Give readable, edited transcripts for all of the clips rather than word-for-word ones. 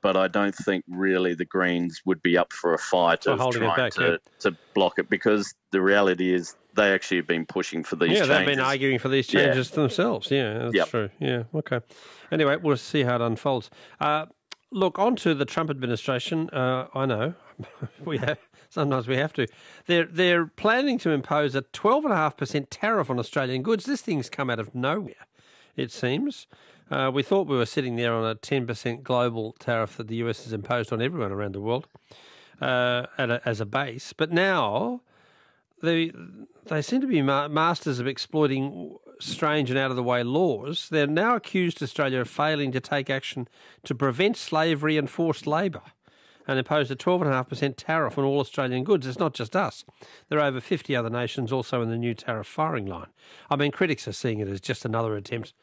but I don't think really the Greens would be up for a fight of trying to block it, because the reality is they actually have been pushing for these changes. Yeah, they've been arguing for these changes themselves. Yeah, that's true. Yeah, okay. Anyway, we'll see how it unfolds. Look, on to the Trump administration. I know sometimes we have to. They're planning to impose a 12.5% tariff on Australian goods. This thing's come out of nowhere, it seems. We thought we were sitting there on a 10% global tariff that the US has imposed on everyone around the world as a base. But now they seem to be masters of exploiting strange and out-of-the-way laws. They're now accused Australia of failing to take action to prevent slavery and forced labour, and imposed a 12.5% tariff on all Australian goods. It's not just us. There are over 50 other nations also in the new tariff firing line. I mean, critics are seeing it as just another attempt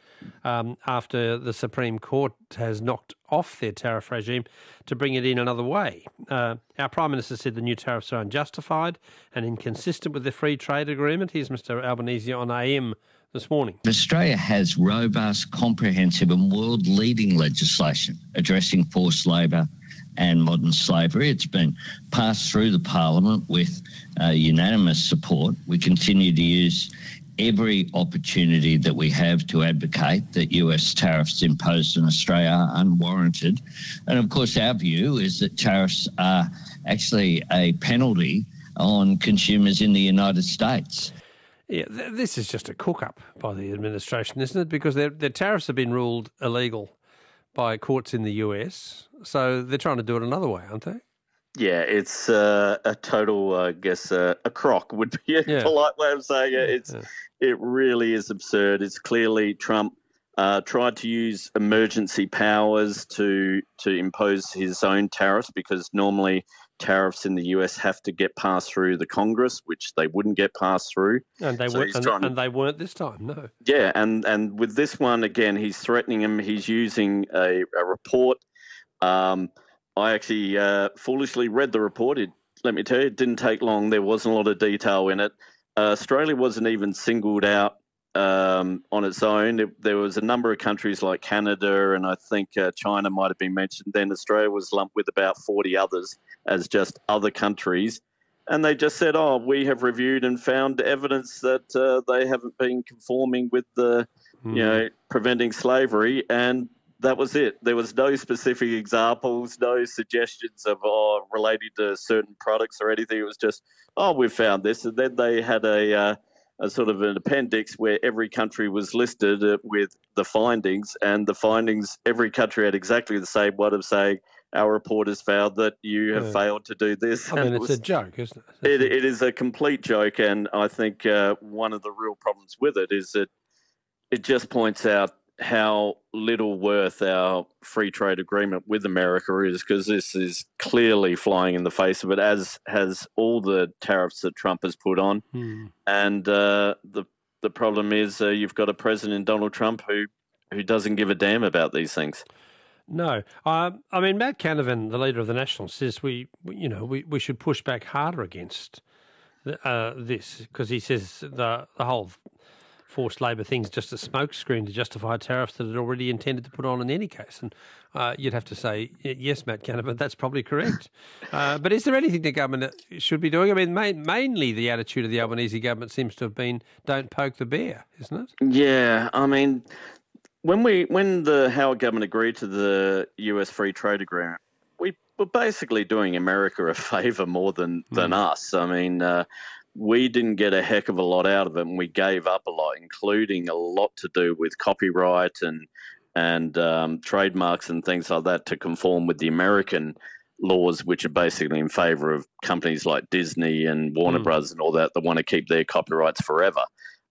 after the Supreme Court has knocked off their tariff regime to bring it in another way. Our Prime Minister said the new tariffs are unjustified and inconsistent with the free trade agreement. Here's Mr Albanese on AM this morning. Australia has robust, comprehensive and world-leading legislation addressing forced labour and modern slavery. It's been passed through the Parliament with unanimous support. We continue to use every opportunity that we have to advocate that US tariffs imposed on Australia are unwarranted. And of course, our view is that tariffs are actually a penalty on consumers in the United States. Yeah, this is just a cook-up by the administration, isn't it? Because their tariffs have been ruled illegal by courts in the US, so they're trying to do it another way, aren't they? Yeah, it's a total, I guess, a crock would be a polite way of saying it. It really is absurd. It's clearly Trump tried to use emergency powers to impose his own tariffs, because normally tariffs in the US have to get passed through the Congress, which they wouldn't get passed through. And they weren't this time, no. Yeah, and with this one, again, he's threatening him. He's using a report. I actually foolishly read the report. Let me tell you, it didn't take long. There wasn't a lot of detail in it. Australia wasn't even singled out on its own. There was a number of countries like Canada, and I think China might have been mentioned. Then Australia was lumped with about 40 others as just other countries. And they just said, we have reviewed and found evidence that they haven't been conforming with the, preventing slavery. And that was it. There was no specific examples, no suggestions of related to certain products or anything. It was just, we've found this. And then they had a sort of an appendix where every country was listed with the findings, and the findings, every country had exactly the same one of saying, our report has found that you have failed to do this. I mean, it's a joke, isn't it? It is a complete joke, and I think one of the real problems with it is that it just points out how little worth our free trade agreement with America is, because this is clearly flying in the face of it, as has all the tariffs that Trump has put on. And the problem is you've got a President, Donald Trump, who doesn't give a damn about these things. No. I mean, Matt Canavan, the leader of the Nationals, says we should push back harder against this, because he says the whole forced labour thing's just a smokescreen to justify tariffs that it already intended to put on in any case. And you'd have to say, yes, Matt Canavan, that's probably correct. But is there anything the government should be doing? I mean, mainly the attitude of the Albanese government seems to have been, don't poke the bear, isn't it? Yeah, I mean, when the Howard government agreed to the US free trade agreement, we were basically doing America a favour more than us. I mean, we didn't get a heck of a lot out of it, and we gave up a lot, including a lot to do with copyright and trademarks and things like that, to conform with the American laws, which are basically in favour of companies like Disney and Warner Bros. And all that want to keep their copyrights forever.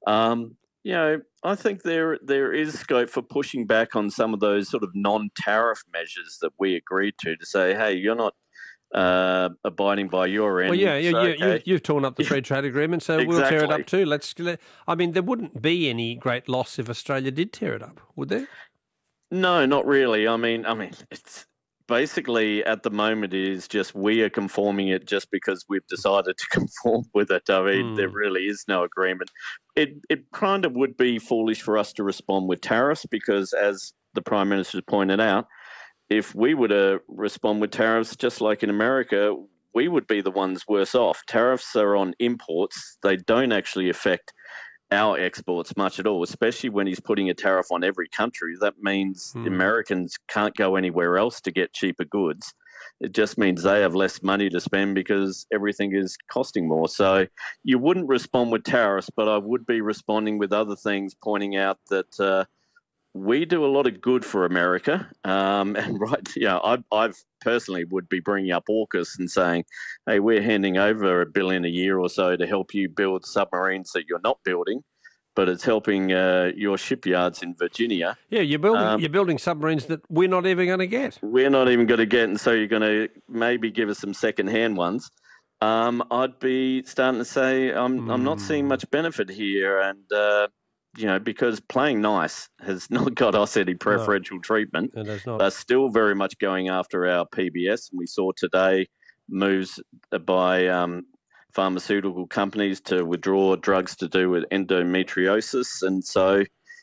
I think there is scope for pushing back on some of those sort of non-tariff measures that we agreed to say, hey, you're not abiding by your end. Well, you've torn up the free trade agreement, so we'll tear it up too. I mean, there wouldn't be any great loss if Australia did tear it up, would there? No, not really. I mean, it's basically at the moment it is just we are conforming it just because we've decided to conform with it. I mean, there really is no agreement. It kind of would be foolish for us to respond with tariffs, because as the Prime Minister pointed out, if we were to respond with tariffs, just like in America, we would be the ones worse off. Tariffs are on imports. They don't actually affect our exports much at all, especially when he's putting a tariff on every country. That means Americans can't go anywhere else to get cheaper goods. It just means they have less money to spend because everything is costing more. So you wouldn't respond with tariffs, but I would be responding with other things, pointing out that we do a lot of good for America. And I personally would be bringing up AUKUS and saying, hey, we're handing over $1 billion a year or so to help you build submarines that you're not building, but it's helping your shipyards in Virginia. Yeah, you're building submarines that we're not even going to get. We're not even going to get, and so you're going to maybe give us some second-hand ones. I'd be starting to say I'm not seeing much benefit here, and because playing nice has not got us any preferential treatment. It has not. They're still very much going after our PBS, and we saw today moves by pharmaceutical companies to withdraw drugs to do with endometriosis. And so,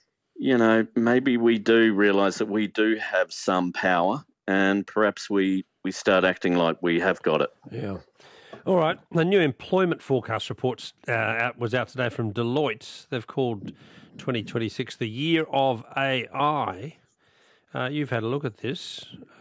maybe we do realise that we do have some power, and perhaps we start acting like we have got it. Yeah. All right. The new employment forecast report was out today from Deloitte. They've called 2026 the year of AI. You've had a look at this.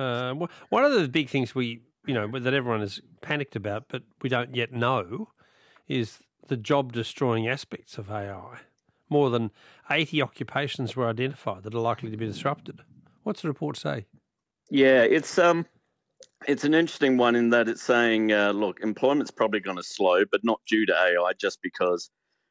One of the big things that everyone is panicked about, but we don't yet know, is the job-destroying aspects of AI. More than 80 occupations were identified that are likely to be disrupted. What's the report say? Yeah, it's an interesting one in that it's saying, look, employment's probably going to slow, but not due to AI, just because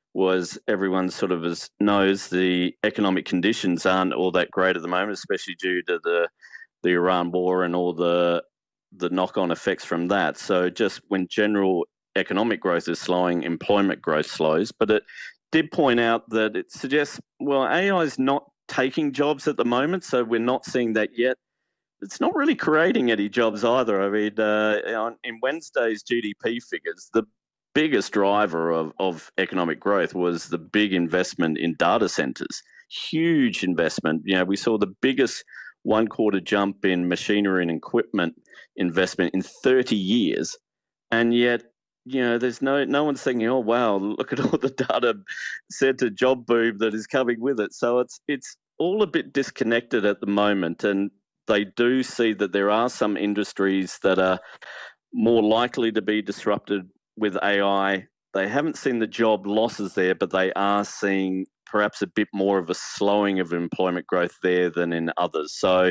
everyone sort of knows the economic conditions aren't all that great at the moment, especially due to the Iran war and all the knock-on effects from that. So just when general economic growth is slowing, employment growth slows. But it did point out that it suggests, well, AI is not taking jobs at the moment, so we're not seeing that yet. It's not really creating any jobs either. I mean, in Wednesday's GDP figures, the biggest driver of economic growth was the big investment in data centers. Huge investment. We saw the biggest one-quarter jump in machinery and equipment investment in 30 years. And yet, there's no one's thinking, oh, wow, look at all the data center job boom that is coming with it. So it's all a bit disconnected at the moment. And they do see that there are some industries that are more likely to be disrupted with AI. They haven't seen the job losses there, but they are seeing perhaps a bit more of a slowing of employment growth there than in others. So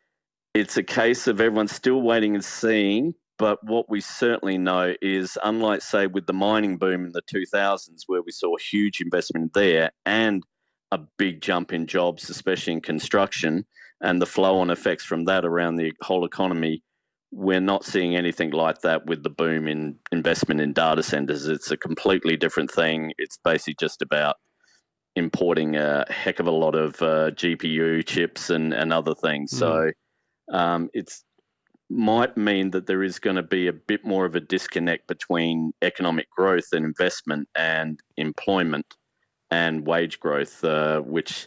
it's a case of everyone's still waiting and seeing. But what we certainly know is, unlike, say, with the mining boom in the 2000s, where we saw huge investment there and a big jump in jobs, especially in construction, and the flow-on effects from that around the whole economy, we're not seeing anything like that with the boom in investment in data centers. It's a completely different thing. It's basically just about importing a heck of a lot of GPU chips and other things. So it's might mean that there is going to be a bit more of a disconnect between economic growth and investment and employment and wage growth, which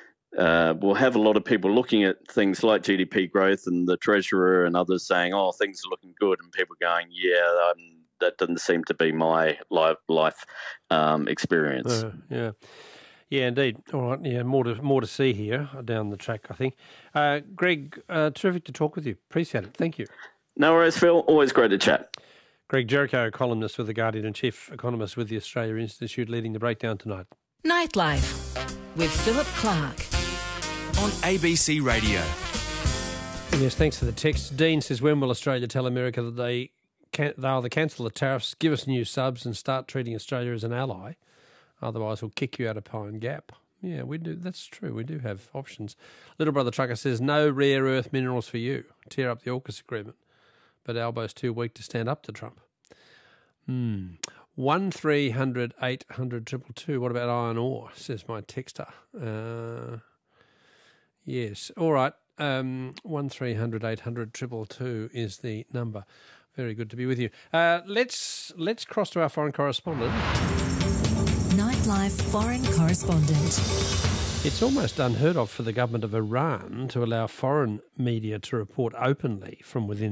will have a lot of people looking at things like GDP growth and the Treasurer and others saying, oh, things are looking good, and people going, that doesn't seem to be my life experience. Yeah, indeed. All right, yeah, more to see here down the track, I think. Greg, terrific to talk with you. Appreciate it. Thank you. No worries, Phil. Always great to chat. Greg Jericho, columnist with The Guardian and chief economist with the Australia Institute, leading the breakdown tonight. Nightlife with Philip Clark on ABC Radio. Yes, thanks for the text. Dean says, when will Australia tell America that they'll either cancel the tariffs, give us new subs and start treating Australia as an ally? Otherwise, we'll kick you out of Pine Gap. Yeah, we do. That's true. We do have options. Little Brother Trucker says, no rare earth minerals for you. Tear up the AUKUS agreement. But Albo's too weak to stand up to Trump. 1300 800 222. What about iron ore, says my texter. Yes. All right. 1300 800 222 is the number. Very good to be with you. Let's cross to our foreign correspondent. Nightlife foreign correspondent. It's almost unheard of for the government of Iran to allow foreign media to report openly from within